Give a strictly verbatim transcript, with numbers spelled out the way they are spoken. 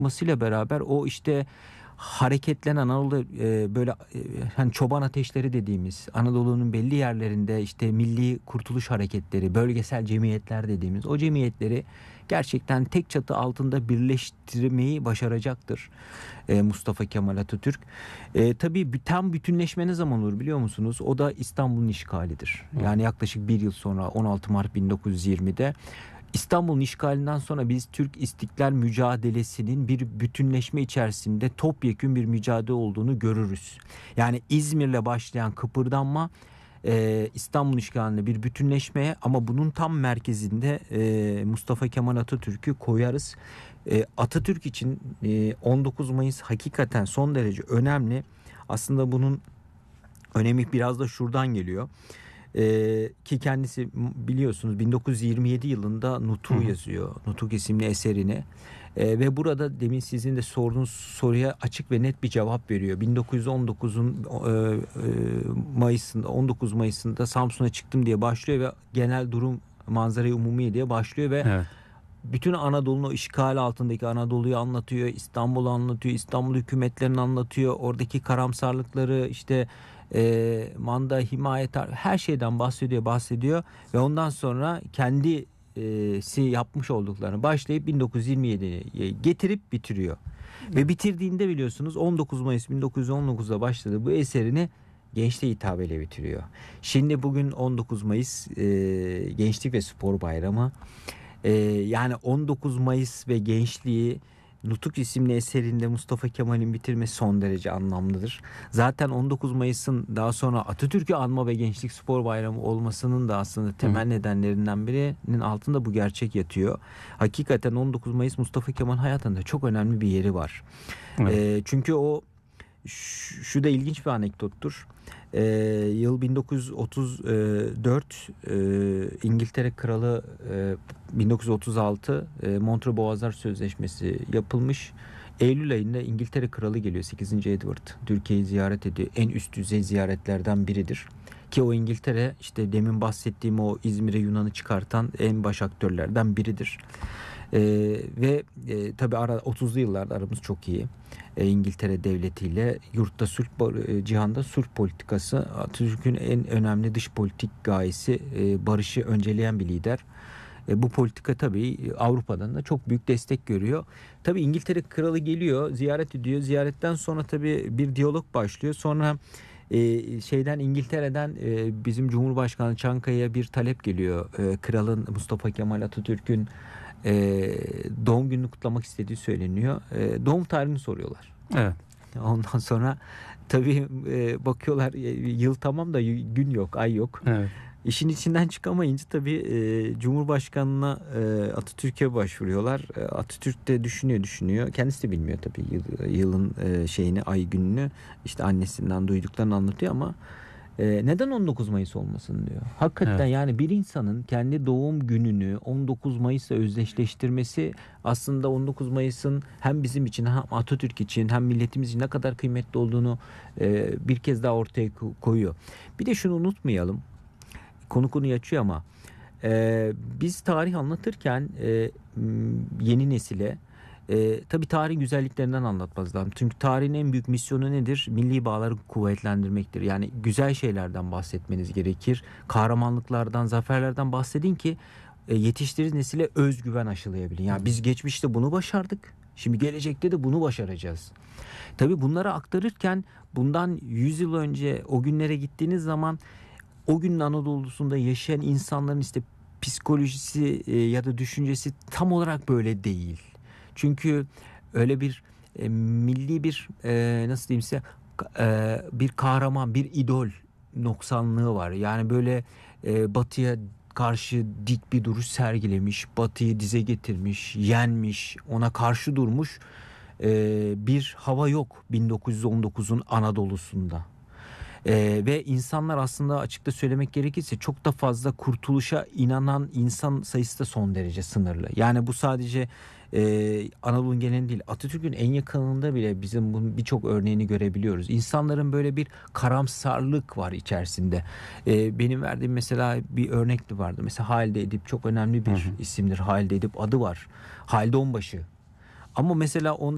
çıkmasıyla beraber o işte hareketlenen Anadolu e, böyle e, hani çoban ateşleri dediğimiz Anadolu'nun belli yerlerinde işte milli kurtuluş hareketleri, bölgesel cemiyetler dediğimiz o cemiyetleri gerçekten tek çatı altında birleştirmeyi başaracaktır e, Mustafa Kemal Atatürk. E, tabii tam bütünleşme ne zaman olur biliyor musunuz? O da İstanbul'un işgalidir. Yani yaklaşık bir yıl sonra on altı Mart bin dokuz yüz yirmide İstanbul'un işgalinden sonra biz Türk İstiklal mücadelesinin bir bütünleşme içerisinde topyekün bir mücadele olduğunu görürüz. Yani İzmir'le başlayan kıpırdanma e, İstanbul işgalinde bir bütünleşmeye ama bunun tam merkezinde e, Mustafa Kemal Atatürk'ü koyarız. E, Atatürk için e, on dokuz Mayıs hakikaten son derece önemli. Aslında bunun önemi biraz da şuradan geliyor. Ee, ki kendisi biliyorsunuz bin dokuz yüz yirmi yedi yılında Nutuk yazıyor. Nutuk isimli eserini. Ee, ve burada demin sizin de sorduğunuz soruya açık ve net bir cevap veriyor. bin dokuz yüz on dokuzun e, e, Mayıs'ında on dokuz Mayıs'ında Samsun'a çıktım diye başlıyor ve genel durum manzarayı umumiye diye başlıyor ve Evet. bütün Anadolu'nun o işgal altındaki Anadolu'yu anlatıyor, İstanbul'u anlatıyor, İstanbul hükümetlerini anlatıyor, oradaki karamsarlıkları işte e, manda, himayet her şeyden bahsediyor, bahsediyor ve ondan sonra kendisi yapmış olduklarını başlayıp bin dokuz yüz yirmi yediye getirip bitiriyor. Ve bitirdiğinde biliyorsunuz on dokuz Mayıs bin dokuz yüz on dokuzda başladı bu eserini gençliğe hitabeyle bitiriyor. Şimdi bugün on dokuz Mayıs e, Gençlik ve Spor Bayramı. Ee, yani on dokuz Mayıs ve gençliği Nutuk isimli eserinde Mustafa Kemal'in bitirmesi son derece anlamlıdır. Zaten on dokuz Mayıs'ın daha sonra Atatürk'ü anma ve Gençlik Spor Bayramı olmasının da aslında temel Hı. nedenlerinden birinin altında bu gerçek yatıyor. Hakikaten on dokuz Mayıs Mustafa Kemal hayatında çok önemli bir yeri var. Evet. Ee, çünkü o şu, şu da ilginç bir anekdottur. Ee, yıl bin dokuz yüz otuz dört e, İngiltere Kralı e, bin dokuz yüz otuz altı e, Montreux Boğazlar Sözleşmesi yapılmış. Eylül ayında İngiltere Kralı geliyor, sekizinci Edward. Türkiye'yi ziyaret ediyor. En üst düzey ziyaretlerden biridir. Ki o İngiltere işte demin bahsettiğim o İzmir'e Yunan'ı çıkartan en baş aktörlerden biridir. Ee, ve e, tabii ara, otuzlu yıllarda aramız çok iyi. E, İngiltere devletiyle yurtta sulh, e, cihanda sulh politikası Atatürk'ün en önemli dış politik gayesi, e, barışı önceleyen bir lider. E, bu politika tabii Avrupa'dan da çok büyük destek görüyor. Tabii İngiltere kralı geliyor, ziyaret ediyor. Ziyaretten sonra tabii bir diyalog başlıyor. Sonra e, şeyden İngiltere'den e, bizim Cumhurbaşkanı Çankaya'ya bir talep geliyor. E, kralın Mustafa Kemal Atatürk'ün e, doğum gününü kutlamak istediği söyleniyor. E, doğum tarihini soruyorlar. Evet. Ondan sonra tabii e, bakıyorlar, e, yıl tamam da gün yok, ay yok. Evet. İşin içinden çıkamayınca tabii e, Cumhurbaşkanı'na e, Atatürk'e başvuruyorlar. E, Atatürk de düşünüyor düşünüyor. Kendisi de bilmiyor tabii yıl, yılın e, şeyini, ay gününü. İşte annesinden duyduklarını anlatıyor ama e, neden on dokuz Mayıs olmasın diyor. Hakikaten evet. Yani bir insanın kendi doğum gününü on dokuz Mayıs'la özdeşleştirmesi aslında on dokuz Mayıs'ın hem bizim için hem Atatürk için hem milletimiz için ne kadar kıymetli olduğunu e, bir kez daha ortaya koyuyor. Bir de şunu unutmayalım. Konu konuyu açıyor ama e, biz tarih anlatırken e, yeni nesile e, tabii tarihin güzelliklerinden anlatmamız lazım. Çünkü tarihin en büyük misyonu nedir? Milli bağları kuvvetlendirmektir. Yani güzel şeylerden bahsetmeniz gerekir. Kahramanlıklardan, zaferlerden bahsedin ki e, yetiştirdiğiniz nesile özgüven aşılayabilin. Yani biz geçmişte bunu başardık. Şimdi gelecekte de bunu başaracağız. Tabii bunları aktarırken bundan yüz yıl önce o günlere gittiğiniz zaman o günün Anadolu'sunda yaşayan insanların işte psikolojisi e, ya da düşüncesi tam olarak böyle değil. Çünkü öyle bir e, milli bir e, nasıl diyeyim size e, bir kahraman, bir idol noksanlığı var. Yani böyle e, Batı'ya karşı dik bir duruş sergilemiş, Batı'yı dize getirmiş, yenmiş, ona karşı durmuş e, bir hava yok bin dokuz yüz on dokuzun Anadolu'sunda. Ee, ve insanlar aslında açıkta söylemek gerekirse çok da fazla kurtuluşa inanan insan sayısı da son derece sınırlı. Yani bu sadece e, Anadolu'nun genelinde değil, Atatürk'ün en yakınında bile bizim bunun birçok örneğini görebiliyoruz. İnsanların böyle bir karamsarlık var içerisinde. Ee, benim verdiğim mesela bir örnek de vardı. Mesela Halide Edip çok önemli bir hı hı. isimdir. Halide Edip adı var. Halide Onbaşı. Ama mesela onda